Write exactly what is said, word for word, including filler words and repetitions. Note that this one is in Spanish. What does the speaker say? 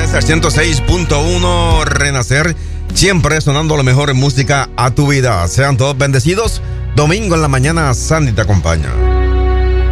es el ciento seis punto uno Renacer, siempre sonando lo mejor en música a tu vida. Sean todos bendecidos. Domingo en la mañana, Sandy te acompaña.